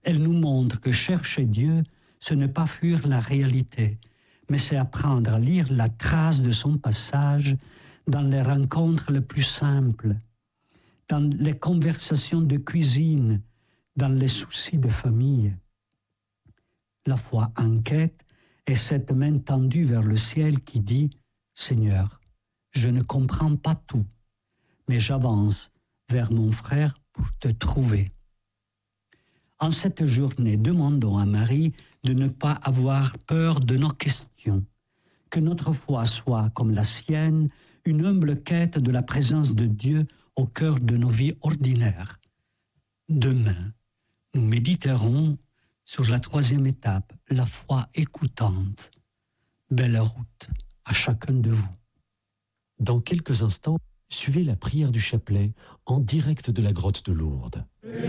Elle nous montre que chercher Dieu, ce n'est pas fuir la réalité, mais c'est apprendre à lire la trace de son passage dans les rencontres les plus simples, dans les conversations de cuisine, dans les soucis de famille. La foi en quête est cette main tendue vers le ciel qui dit « Seigneur, je ne comprends pas tout, mais j'avance vers mon frère pour te trouver. » En cette journée, demandons à Marie de ne pas avoir peur de nos questions, que notre foi soit, comme la sienne, une humble quête de la présence de Dieu au cœur de nos vies ordinaires. Demain, nous méditerons sur la 3e étape, la foi écoutante. Belle route à chacun de vous. Dans quelques instants, suivez la prière du chapelet en direct de la grotte de Lourdes.